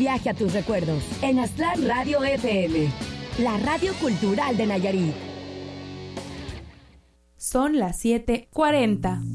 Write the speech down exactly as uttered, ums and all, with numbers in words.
viaje a tus recuerdos en Aztlán Radio F M, la radio cultural de Nayarit. Son las siete cuarenta.